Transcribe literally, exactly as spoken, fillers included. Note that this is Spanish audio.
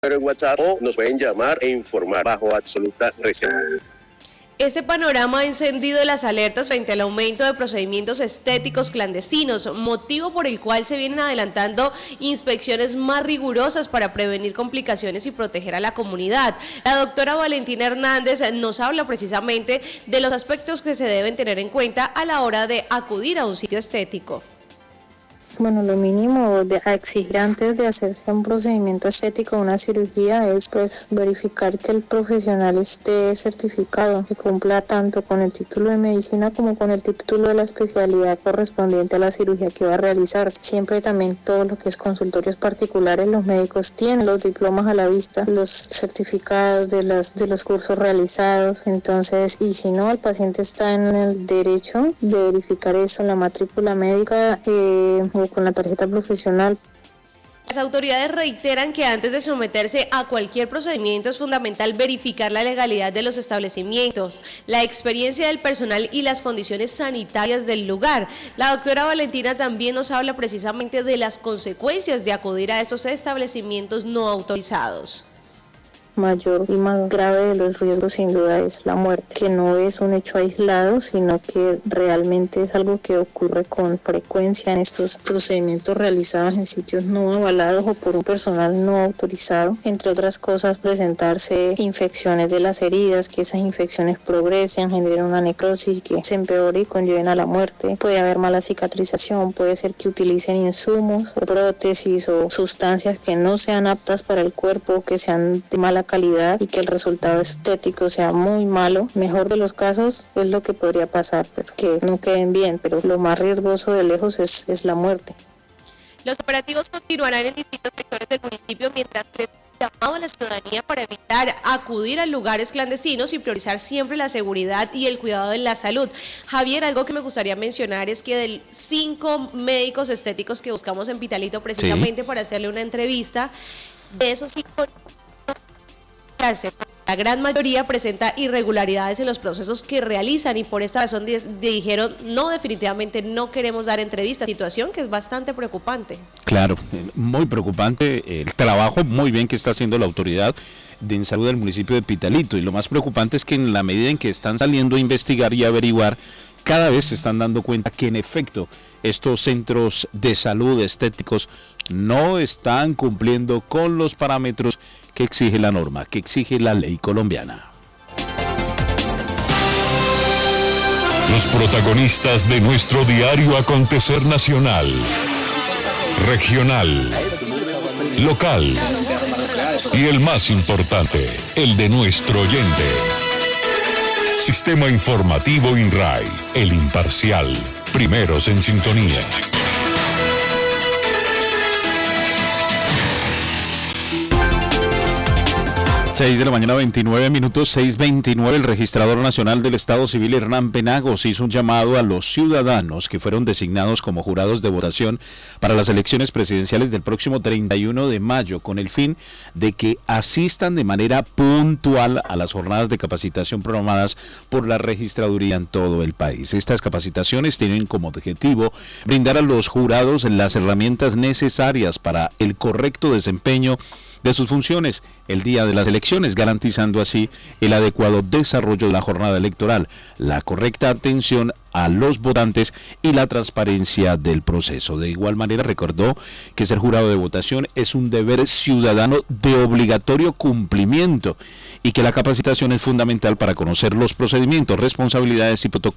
en WhatsApp o nos pueden llamar e informar bajo absoluta reserva. Ese panorama ha encendido las alertas frente al aumento de procedimientos estéticos clandestinos, motivo por el cual se vienen adelantando inspecciones más rigurosas para prevenir complicaciones y proteger a la comunidad. La doctora Valentina Hernández nos habla precisamente de los aspectos que se deben tener en cuenta a la hora de acudir a un sitio estético. Bueno, lo mínimo de, a exigir antes de hacerse un procedimiento estético o una cirugía es pues verificar que el profesional esté certificado, que cumpla tanto con el título de medicina como con el título de la especialidad correspondiente a la cirugía que va a realizar. Siempre también todo lo que es consultorios particulares, los médicos tienen los diplomas a la vista, los certificados de, las, de los cursos realizados, entonces, y si no, el paciente está en el derecho de verificar eso en la matrícula médica, eh, con la tarjeta profesional. Las autoridades reiteran que antes de someterse a cualquier procedimiento es fundamental verificar la legalidad de los establecimientos, la experiencia del personal y las condiciones sanitarias del lugar. La doctora Valentina también nos habla precisamente de las consecuencias de acudir a estos establecimientos no autorizados. Mayor y más grave de los riesgos sin duda es la muerte, que no es un hecho aislado, sino que realmente es algo que ocurre con frecuencia en estos procedimientos realizados en sitios no avalados o por un personal no autorizado. Entre otras cosas, presentarse infecciones de las heridas, que esas infecciones progresen, generen una necrosis que se empeore y conlleven a la muerte. Puede haber mala cicatrización, puede ser que utilicen insumos o prótesis o sustancias que no sean aptas para el cuerpo, que sean de mala calidad y que el resultado estético sea muy malo. Mejor de los casos es lo que podría pasar, pero que no queden bien, pero lo más riesgoso de lejos es, es la muerte. Los operativos continuarán en distintos sectores del municipio mientras se llamado a la ciudadanía para evitar acudir a lugares clandestinos y priorizar siempre la seguridad y el cuidado de la salud. Javier, algo que me gustaría mencionar es que de cinco médicos estéticos que buscamos en Pitalito precisamente sí. para hacerle una entrevista, de esos cinco la gran mayoría presenta irregularidades en los procesos que realizan y por esta razón dijeron no, definitivamente no queremos dar entrevistas, situación que es bastante preocupante. Claro, muy preocupante el trabajo muy bien que está haciendo la autoridad de salud del municipio de Pitalito, y lo más preocupante es que en la medida en que están saliendo a investigar y averiguar, cada vez se están dando cuenta que en efecto estos centros de salud estéticos no están cumpliendo con los parámetros que exige la norma, que exige la ley colombiana. Los protagonistas de nuestro diario acontecer nacional, regional, local y el más importante, el de nuestro oyente. Sistema Informativo INRAI, el imparcial, primeros en sintonía. seis de la mañana, veintinueve minutos, seis veintinueve. El registrador nacional del Estado Civil, Hernán Penagos, hizo un llamado a los ciudadanos que fueron designados como jurados de votación para las elecciones presidenciales del próximo treinta y uno de mayo, con el fin de que asistan de manera puntual a las jornadas de capacitación programadas por la registraduría en todo el país. Estas capacitaciones tienen como objetivo brindar a los jurados las herramientas necesarias para el correcto desempeño de sus funciones el día de las elecciones, garantizando así el adecuado desarrollo de la jornada electoral, la correcta atención a los votantes y la transparencia del proceso. De igual manera, recordó que ser jurado de votación es un deber ciudadano de obligatorio cumplimiento y que la capacitación es fundamental para conocer los procedimientos, responsabilidades y protocolos